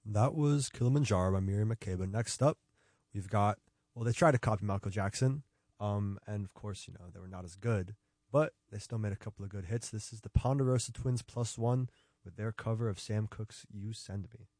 That was Kilimanjaro by Miriam Makeba. Next up, we've got, well, they tried to copy Michael Jackson, and of course, they were not as good, but they still made a couple of good hits. This is the Ponderosa Twins Plus One with their cover of Sam Cooke's You Send Me.